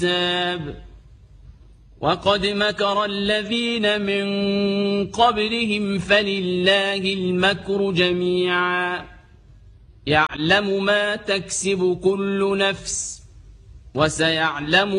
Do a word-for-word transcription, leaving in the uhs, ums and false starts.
الحساب وقد مكر الذين من قبلهم فلله المكر جميعا يعلم ما تكسب كل نفس وسيعلم